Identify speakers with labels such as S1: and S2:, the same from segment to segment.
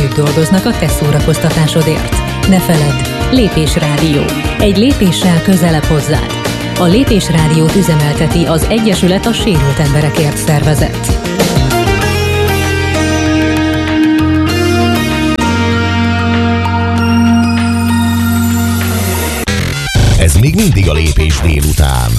S1: együtt dolgoznak a te szórakoztatásodért. Ne feledd, Lépés Rádió. Egy lépéssel közelebb hozzád. A Lépés Rádiót üzemelteti az Egyesület a Sérült Emberekért szervezet.
S2: Ez még mindig a Lépés délután.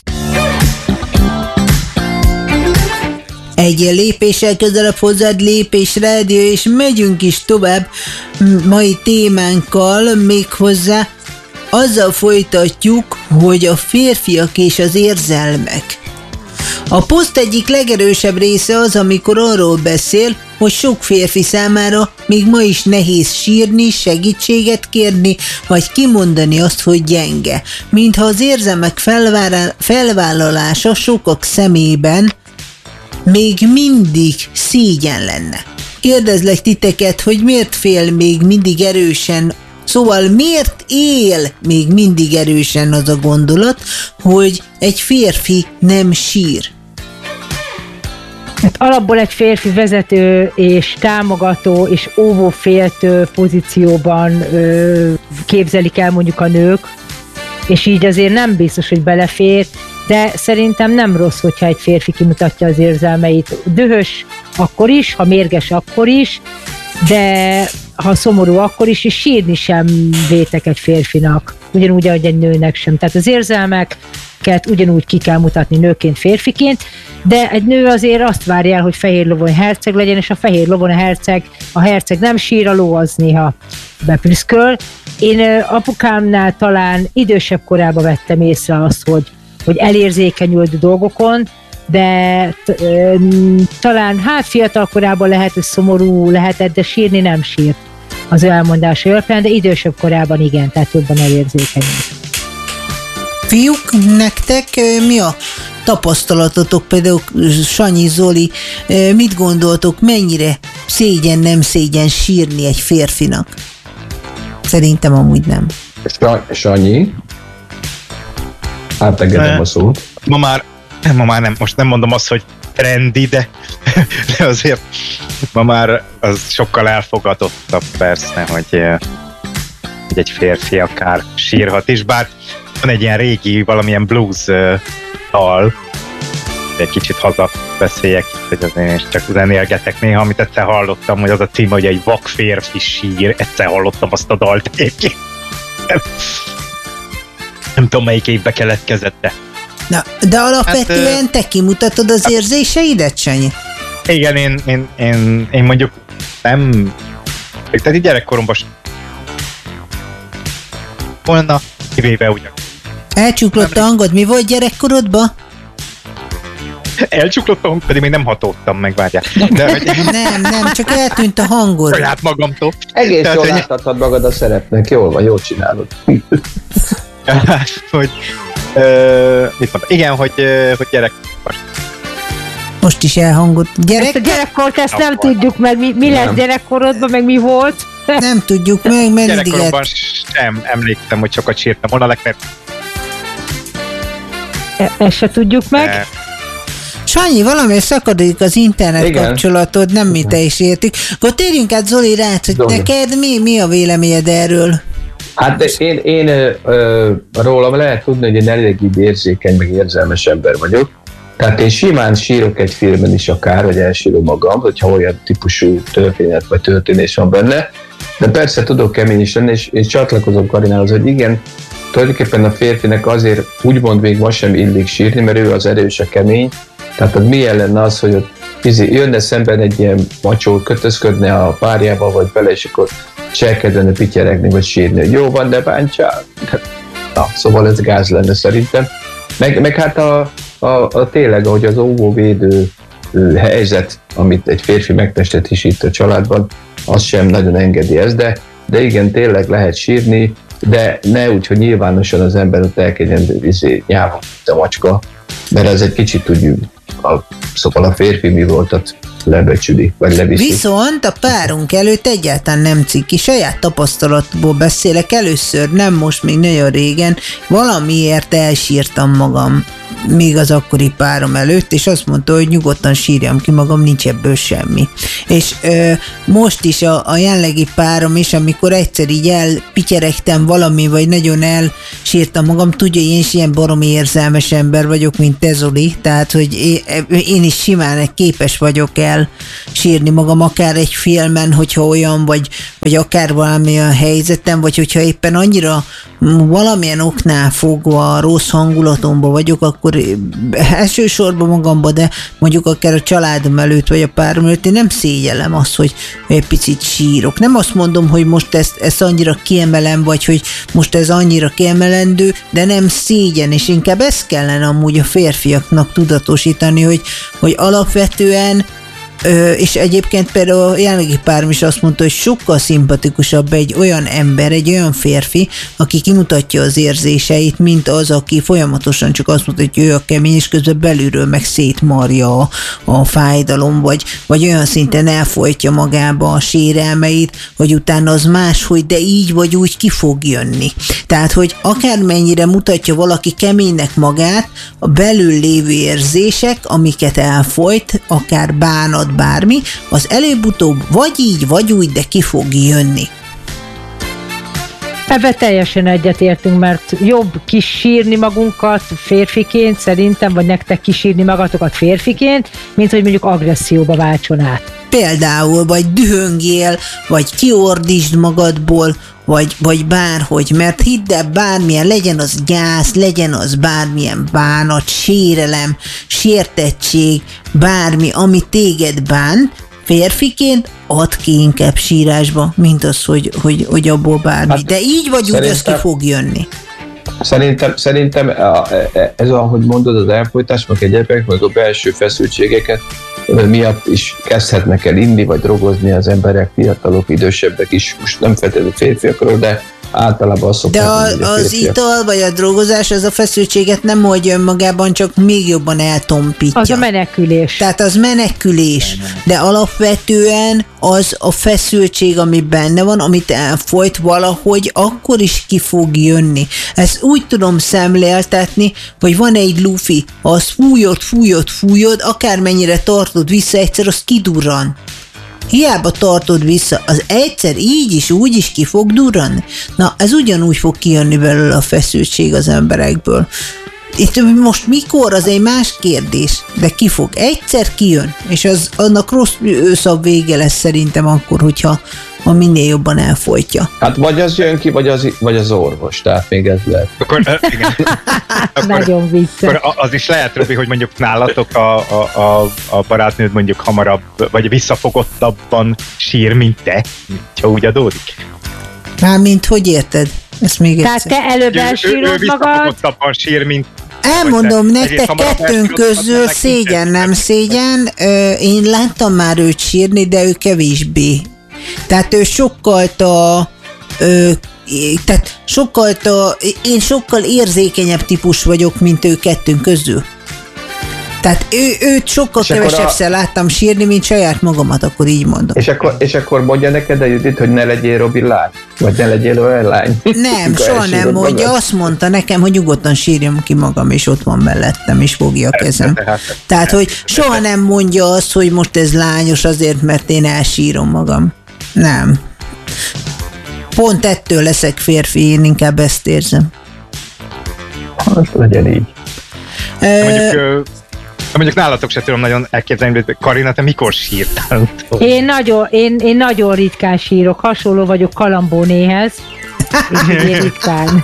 S3: Egy lépéssel közelebb hozzád, Lépés Rádió, és megyünk is tovább mai témánkkal, méghozzá azzal folytatjuk, hogy a férfiak és az érzelmek. A poszt egyik legerősebb része az, amikor arról beszél, hogy sok férfi számára még ma is nehéz sírni, segítséget kérni, vagy kimondani azt, hogy gyenge. Mintha az érzelmek felvállalása sokak szemében még mindig szégyen lenne. Kérdezlek titeket, hogy miért fél még mindig erősen, szóval miért él még mindig erősen az a gondolat, hogy egy férfi nem sír?
S4: Hát alapból egy férfi vezető és támogató és óvóféltő pozícióban képzelik el mondjuk a nők, és így azért nem biztos, hogy belefér, de szerintem nem rossz, hogyha egy férfi kimutatja az érzelmeit. Dühös akkor is, ha mérges akkor is, de ha szomorú akkor is, és sírni sem vétek egy férfinak, ugyanúgy, ahogy egy nőnek sem. Tehát az érzelmeket ugyanúgy ki kell mutatni nőként, férfiként, de egy nő azért azt várja el, hogy fehér lovon herceg legyen, és a fehér lovon a herceg nem sír, a ló az néha beprüszköl. Én apukámnál talán idősebb korában vettem észre azt, hogy elérzékenyült dolgokon, de talán fiatal korában lehet, hogy szomorú lehetett, de sírni nem sírt az elmondása alapján, de idősebb korában igen, tehát jobban elérzékenyült.
S3: Fiúk, nektek mi a tapasztalatotok, például Sanyi, Zoli, mit gondoltok, mennyire szégyen, nem szégyen sírni egy férfinak? Szerintem amúgy nem.
S5: Sanyi? Átengedem a szót.
S6: Ma már nem, most nem mondom azt, hogy trendi, de azért ma már az sokkal elfogadottabb persze, hogy egy férfi akár sírhat is, bár van egy ilyen régi, valamilyen blues dal, egy kicsit hazabeszéljek, hogy azért csak zenélgetek néha, amit egyszer hallottam, hogy az a cím, hogy egy vak férfi sír, egyszer hallottam azt a dalt egyébként. Nem tudom, melyik évbe keletkezett, de...
S3: Na, de alapvetően te kimutatod az érzéseidet, Sanyi?
S6: Igen, én mondjuk nem... Tehát így gyerekkoromban volna, kivéve ugyan.
S3: Elcsuklott a hangod, mi volt gyerekkorodban?
S6: Elcsuklott a hang, pedig még nem hatódtam meg, várjál.
S3: Nem, csak eltűnt a hangod.
S6: Saját magamtól.
S5: Egész tehát, jól láthatod magad a szerepnek, jól van, jól csinálod.
S6: Hogy mit mondtam? Igen, hogy gyerek.
S3: Most is elhangod.
S4: Ezt a gyerekkort ezt nem tudjuk meg, mi lesz gyerekkorodban, meg mi volt.
S3: Nem tudjuk meg, mert
S6: gyerekkoromban sem emlékszem, hogy sokat sírtam volna, legfeljebb.
S4: Ezt se tudjuk meg.
S3: Sanyi, valami szakadik az internet kapcsolatod, nem mi te is értik. Akkor térjünk át Zoli rád, hogy neked mi a véleményed erről?
S5: Hát én rólam lehet tudni, hogy én elég érzékeny, meg érzelmes ember vagyok. Tehát én simán sírok egy filmben is akár, vagy elsírom magam, hogyha olyan típusú történet vagy történés van benne. De persze tudok kemény is lenni, és csatlakozom Karinához, hogy igen, tulajdonképpen a férfinek azért úgymond még ma sem illik sírni, mert ő az erős, a kemény. Tehát milyen lenne az, hogy ott jönne szemben egy ilyen macsó, kötözködne a párjával, vagy bele, és akkor se elkezdene pityeregni, vagy sírni, hogy jó van, de bántsál. Na, szóval ez gáz lenne szerintem. Meg hát a tényleg, ahogy az óvóvédő helyzet, amit egy férfi megtestesít a családban, az sem nagyon engedi ezt, de igen, tényleg lehet sírni, de ne úgy, hogy nyilvánosan az ember ott elkezdjen nyávon, a macska, mert ez egy tudjuk tudjuk, szóval a férfi mi voltat lebecsüli, vagy leviszi.
S3: Viszont a párunk előtt egyáltalán nem ciki, saját tapasztalatból beszélek először, nem most, még nagyon régen, valamiért elsírtam magam. még az akkori párom előtt, és azt mondta, hogy nyugodtan sírjam ki magam, nincs ebből semmi. És most is a jelenlegi párom is, amikor egyszer így elpityeregtem valami, vagy nagyon elsírtam magam, tudja, én is ilyen baromi érzelmes ember vagyok, mint te, Zoli, tehát, hogy én is simán képes vagyok sírni magam, akár egy filmen, hogyha olyan, vagy akár valamilyen helyzetem, vagy hogyha éppen annyira valamilyen oknál fogva rossz hangulatomban vagyok, akkor elsősorban magamba, de mondjuk akár a családom előtt, vagy a párom előtt, én nem szégyellem azt, hogy egy picit sírok. Nem azt mondom, hogy most ezt annyira kiemelem, vagy hogy most ez annyira kiemelendő, de nem szégyen, és inkább ezt kellene amúgy a férfiaknak tudatosítani, hogy alapvetően és egyébként például a jelenlegi párom is azt mondta, hogy sokkal szimpatikusabb egy olyan ember, egy olyan férfi, aki kimutatja az érzéseit, mint az, aki folyamatosan csak azt mondta, hogy ő a kemény, és közben belülről meg szétmarja a fájdalom, vagy olyan szinten elfolytja magába a sérelmeit, hogy utána az máshogy, de így vagy úgy ki fog jönni. Tehát, hogy akármennyire mutatja valaki keménynek magát, a belül lévő érzések, amiket elfolyt, akár bánat, bármi, az előbb-utóbb vagy így, vagy úgy, de ki fog jönni.
S4: Ebben teljesen egyetértünk, mert jobb kisírni magunkat férfiként szerintem, vagy nektek kisírni magatokat férfiként, mint hogy mondjuk agresszióba váltson át.
S3: Például, vagy dühöngél, vagy kiordítsd magadból, vagy bárhogy, mert hidd el, bármilyen, legyen az gyász, legyen az bármilyen bánat, sérelem, sértettség, bármi, ami téged bán, férfiként add ki inkább sírásba, mint az, hogy abból bármi. Hát, de így vagy úgy, az ki fog jönni.
S5: Szerintem ez, ahogy mondod, az elfolytás, meg egyébként, meg a belső feszültségeket miatt is kezdhetnek el inni, vagy drogozni az emberek, fiatalok, idősebbek is, most nem feltétlenül férfiakról, de általában azt szokták.
S3: De az ital, vagy a drogozás, az a feszültséget nem oldja önmagában, csak még jobban eltompítja.
S4: Az a menekülés.
S3: Tehát az menekülés, de alapvetően az a feszültség, ami benne van, amit elfolyt valahogy, akkor is ki fog jönni. Ezt úgy tudom szemléltetni, hogy van egy lufi, az fújod, akármennyire tartod vissza, egyszer az kidurran. Hiába tartod vissza, az egyszer így is, úgy is ki fog durranni. Na, ez ugyanúgy fog kijönni belőle a feszültség az emberekből. Itt most mikor, az egy más kérdés, de ki fog. Egyszer kijön, és annak rosszabb vége lesz szerintem akkor, hogyha minél jobban elfolytja.
S5: Hát vagy az jön ki, vagy az orvos, tehát még ez lehet.
S6: Akkor, igen.
S4: Nagyon vicces.
S6: Akkor az is lehet, Robi, hogy mondjuk nálatok a barátnőd mondjuk hamarabb, vagy visszafogottabban sír, mint te, ha úgy adódik.
S3: Mármint, hogy érted? Ezt még
S4: tehát egyszer. Te előbb elsírod magad?
S6: Ő visszafogottabban sír, mint
S3: elmondom nektek, kettőnk közül szégyen, nem szégyen. Én láttam már őt sírni, de ő kevésbé. Tehát ő én sokkal érzékenyebb típus vagyok, mint ő kettőnk közül. Tehát őt sokkal kevesebbszer láttam sírni, mint saját magamat, akkor így mondom.
S5: És akkor mondja neked a Judit, hogy ne legyél Robi lány? Vagy ne legyél olyan lány?
S3: Nem, soha nem mondja. Azt mondta nekem, hogy nyugodtan sírjam ki magam, és ott van mellettem, és fogja a kezem. Tehát, hogy soha nem mondja azt, hogy most ez lányos azért, mert én elsírom magam. Nem. Pont ettől leszek férfi, én inkább ezt érzem.
S5: Hát legyen így.
S6: Mondjuk nálatok se tudom nagyon elképzelni, hogy Karina, te mikor sírtál?
S4: Én nagyon ritkán sírok, hasonló vagyok Kalambónéhez, és én ritkán.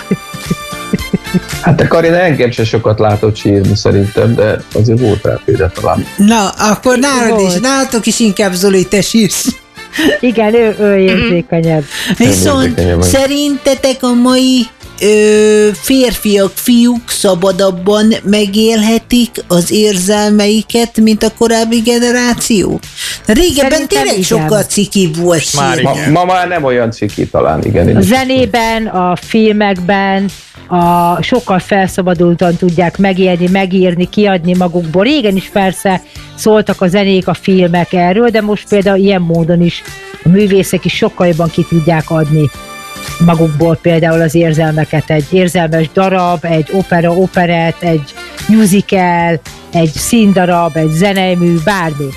S5: Hát te Karina engem se sokat látott sírni szerintem, de azért volt rá például talán.
S3: Na, akkor nálatok is inkább Zoli, te sírsz.
S4: Igen, ő érzékenyebb.
S3: Viszont szerintetek a mai férfiak, fiúk szabadabban megélhetik az érzelmeiket, mint a korábbi generáció? Régebben tényleg sokkal cikibb volt.
S5: Ma már nem olyan ciki talán, igen.
S4: A zenében, a filmekben sokkal felszabadultan tudják megélni, megírni, kiadni magukból. Régen is persze szóltak a zenék, a filmek erről, de most például ilyen módon is a művészek is sokkal jobban ki tudják adni magukból például az érzelmeket. Egy érzelmes darab, egy opera, operett, egy musical, egy színdarab, egy zenemű, bármi.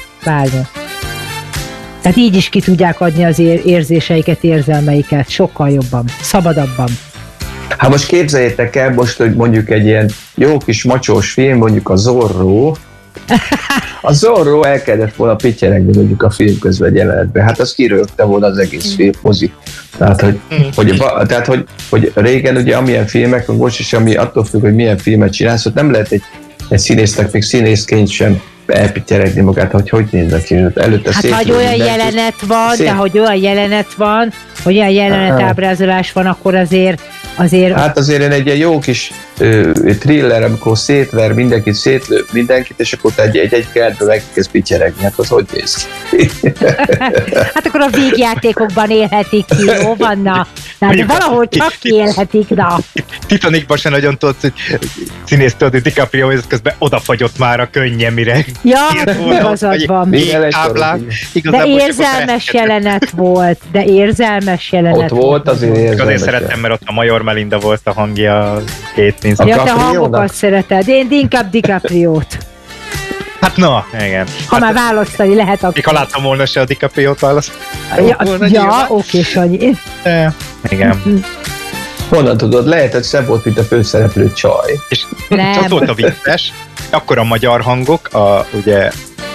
S4: Tehát így is ki tudják adni az érzéseiket, érzelmeiket, sokkal jobban, szabadabban.
S5: Hát most képzeljétek el most, hogy mondjuk egy ilyen jó kis macsós film, mondjuk a Zorro. A Zorro elkezdett volna pityeregni mondjuk a film közben egy jelenetben. Hát az kirögte volna az egész film mozi. Tehát, hogy régen ugye amilyen filmek, most is ami attól függ, hogy milyen filmet csinálsz, hogy nem lehet egy színésznek még színészként sem elpityeregni magát, hogy néznek ki. Előtte
S4: hát hogy olyan jelenet van, de hogy olyan jelenet ábrázolás van, akkor azért...
S5: Hát azért én egy ilyen jó kis thriller, amikor szétver mindenkit, szétlő mindenkit, és akkor egy kertben megkezd pityeregni. Hát az hogy néz ki?
S4: Hát akkor a végjátékokban élhetik ki, jó vanna. De valahol csak élhetik, na.
S6: Titanicban sem nagyon tudsz, hogy színész tudod, hogy DiCaprio közben odafagyott már a könnye, mire
S4: ja, igazad van. De érzelmes jelenet volt.
S5: Ott volt azért érzelmes.
S6: Azért szerettem, mert ott a Major Melinda volt a hangja Kate Winslet.
S4: Ja, te hangokat szereted. Én inkább DiCaprio-t.
S6: Hát na, igen.
S4: Ha már választani lehet, akkor...
S6: Mikor láttam volna se a DiCaprio-t választani.
S4: Ja, oké, Sanyi.
S6: Igen.
S5: Honnan tudod? Lehet, hogy szebb volt, mint a főszereplő csaj.
S6: És ott volt a vicces, akkor a magyar hangok, ugye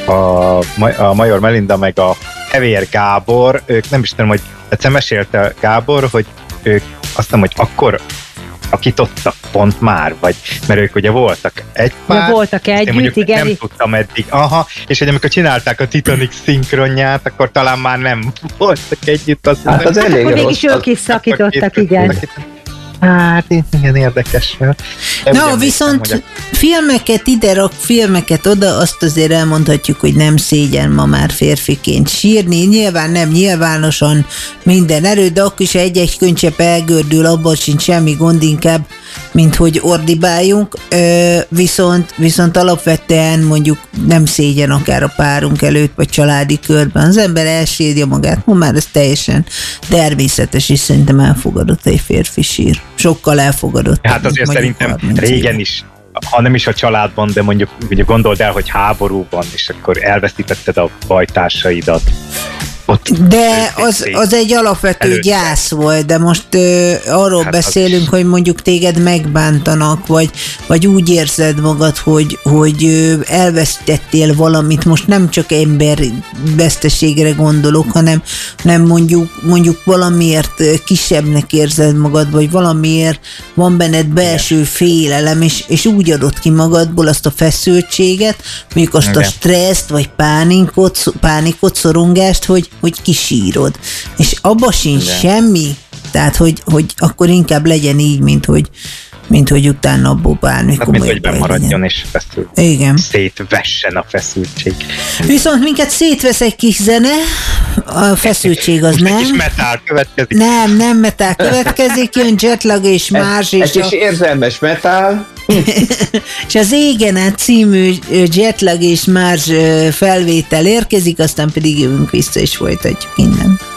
S6: a Major Melinda meg a Hevér Gábor, ők nem is tudom, hogy egyszer mesélte Gábor, hogy ők azt hiszem, hogy akkor akítottak pont már, vagy mert ők ugye voltak egy pár.
S4: Ja, voltak együtt, igen.
S6: Nem tudtam eddig. Aha, és hogy amikor csinálták a Titanic szinkronját, akkor talán már nem voltak együtt.
S5: Hát az elég
S4: rossz. Mégis ők is szakítottak, igen.
S6: Hát igen, érdekes.
S3: Na, viszont filmeket ide rak, filmeket oda, azt azért elmondhatjuk, hogy nem szégyen ma már férfiként sírni. Nyilván nem nyilvánosan minden erő, de akkor is egy-egy könycsepp elgördül, abban sincs semmi gond, inkább, mint hogy ordibáljunk. Viszont alapvetően mondjuk nem szégyen akár a párunk előtt, vagy családi körben. Az ember elsírja magát, ma már ez teljesen természetes, és szerintem elfogadott egy férfi sír. Sokkal elfogadott.
S6: Hát azért szerintem régen is, ha nem is a családban, de mondjuk ugye gondold el, hogy háborúban, és akkor elveszítetted a bajtársaidat.
S3: De az egy alapvető gyász volt, de most arról beszélünk, hogy mondjuk téged megbántanak, vagy úgy érzed magad, hogy elvesztettél valamit, most nem csak emberveszteségre gondolok, hanem mondjuk valamiért kisebbnek érzed magad, vagy valamiért van benned belső félelem, és úgy adod ki magadból azt a feszültséget, mondjuk azt a stresszt, vagy pánikot, szorongást, hogy kisírod. És abba sincs semmi, tehát hogy akkor inkább legyen így, mint hogy utána abból bármikor.
S6: Hát, mint hogy bemaradjon és feszül.
S3: Igen.
S6: Szétvessen a feszültség.
S3: Viszont minket szétvesz egy kis zene, a feszültség az nem.
S6: Egy kis metál következik.
S3: Nem metál következik, jön Jetlag és Mars.
S5: Egy kis érzelmes metál.
S3: És az Égen át című Jetlag és Mars felvétel érkezik, aztán pedig jövünk vissza és folytatjuk innen.